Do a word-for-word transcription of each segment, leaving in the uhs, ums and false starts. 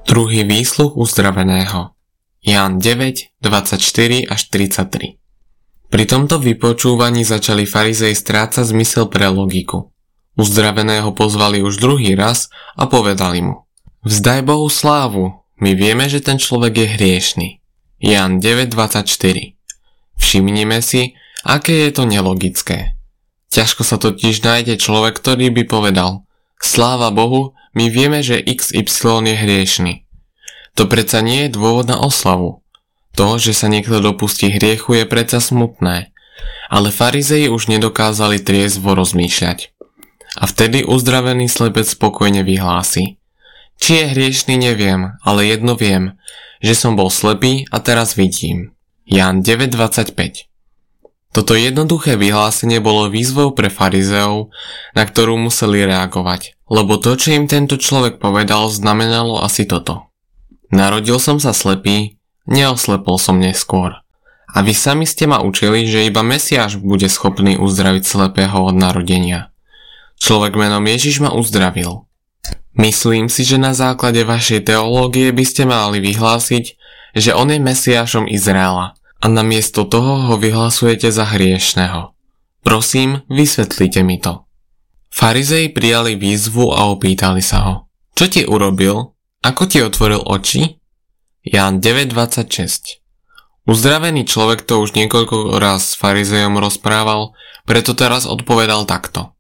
Druhý výsluch uzdraveného. Ján deväť, dvadsaťštyri až tridsaťtri. Pri tomto vypočúvaní začali farizei strácať zmysel pre logiku. Uzdraveného pozvali už druhý raz a povedali mu: Vzdaj Bohu slávu, my vieme, že ten človek je hriešny. Ján deväť, dvadsaťštyri. Všimnime si, aké je to nelogické. Ťažko sa totiž nájde človek, ktorý by povedal: Sláva Bohu, my vieme, že iks ypsilon je hriešny. To predsa nie je dôvod na oslavu. To, že sa niekto dopustí hriechu, je predsa smutné. Ale farizei už nedokázali triezvo rozmýšľať. A vtedy uzdravený slepec spokojne vyhlási: Či je hriešny, neviem, ale jedno viem, že som bol slepý a teraz vidím. Ján deväť, dvadsaťpäť. Toto jednoduché vyhlásenie bolo výzvou pre farizeov, na ktorú museli reagovať, lebo to, čo im tento človek povedal, znamenalo asi toto: Narodil som sa slepý, neoslepol som neskôr. A vy sami ste ma učili, že iba Mesiáš bude schopný uzdraviť slepého od narodenia. Človek menom Ježiš ma uzdravil. Myslím si, že na základe vašej teológie by ste mali vyhlásiť, že on je Mesiášom Izraela. A namiesto toho ho vyhlasujete za hriešného. Prosím, vysvetlite mi to. Farizei prijali výzvu a opýtali sa ho: Čo ti urobil? Ako ti otvoril oči? Ján deväť, dvadsaťšesť. Uzdravený človek to už niekoľko raz s farizejom rozprával, preto teraz odpovedal takto: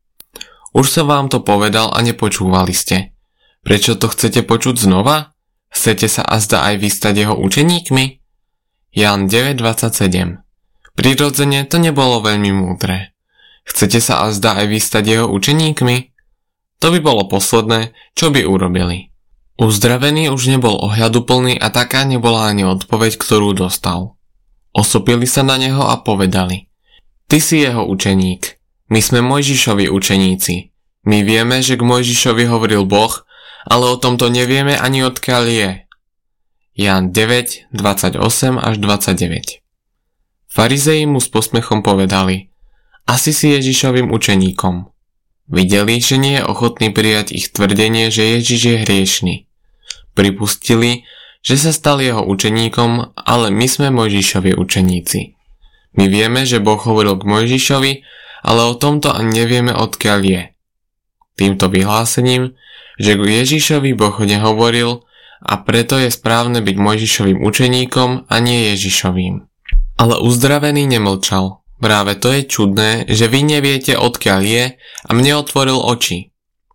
Už som vám to povedal a nepočúvali ste. Prečo to chcete počuť znova? Chcete sa azda aj vy stať jeho učeníkmi? Ján deväť, dvadsaťsedem. Prirodzene to nebolo veľmi múdre. Chcete sa azda aj vy stať jeho učeníkmi? To by bolo posledné, čo by urobili. Uzdravený už nebol ohľaduplný a taká nebola ani odpoveď, ktorú dostal. Osopili sa na neho a povedali: Ty si jeho učeník, my sme Mojžišovi učeníci. My vieme, že k Mojžišovi hovoril Boh, ale o tomto nevieme ani odkiaľ je. Ján deväť, dvadsaťosem až dvadsaťdeväť. Farizei mu s posmechom povedali: Asi si Ježišovým učeníkom. Videli, že nie je ochotný prijať ich tvrdenie, že Ježiš je hriešny. Pripustili, že sa stal jeho učeníkom, ale my sme Mojžišovi učeníci. My vieme, že Boh hovoril k Mojžišovi, ale o tomto ani nevieme, odkiaľ je. Týmto vyhlásením, že k Ježišovi Boh nehovoril, a preto je správne byť Mojžišovým učeníkom a nie Ježišovým. Ale uzdravený nemlčal. Práve to je čudné, že vy neviete, odkiaľ je, a mne otvoril oči.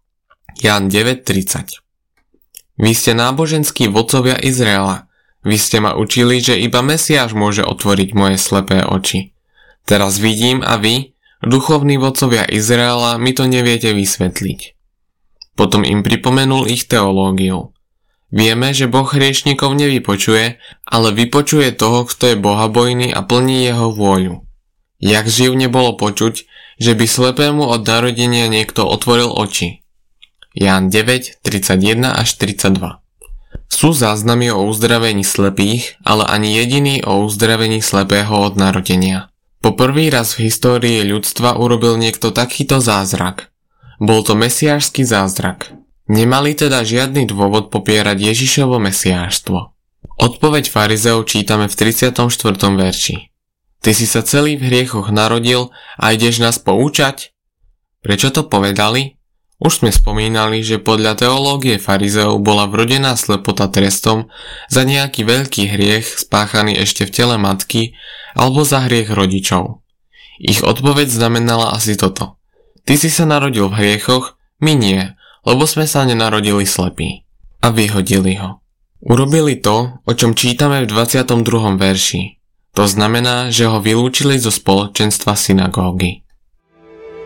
Ján deväť, tridsať. Vy ste náboženskí vodcovia Izraela. Vy ste ma učili, že iba Mesiáš môže otvoriť moje slepé oči. Teraz vidím a vy, duchovní vodcovia Izraela, mi to neviete vysvetliť. Potom im pripomenul ich teológiu. Vieme, že Boh hriešnikov nevypočuje, ale vypočuje toho, kto je bohabojný a plní jeho vôľu. Jak živ nebolo počuť, že by slepému od narodenia niekto otvoril oči. Ján deväť, tridsaťjeden až tridsaťdva. Sú záznamy o uzdravení slepých, ale ani jediný o uzdravení slepého od narodenia. Po prvý raz v histórii ľudstva urobil niekto takýto zázrak. Bol to mesiášsky zázrak. Nemali teda žiadny dôvod popierať Ježišovo mesiášstvo. Odpoveď farizeov čítame v tridsiatom štvrtom verši. Ty si sa celý v hriechoch narodil a ideš nás poučať? Prečo to povedali? Už sme spomínali, že podľa teológie farizeov bola vrodená slepota trestom za nejaký veľký hriech spáchaný ešte v tele matky alebo za hriech rodičov. Ich odpoveď znamenala asi toto: Ty si sa narodil v hriechoch, my nie, lebo sme sa nenarodili slepí. A vyhodili ho. Urobili to, o čom čítame v dvadsiatom druhom verši. To znamená, že ho vylúčili zo spoločenstva synagógy.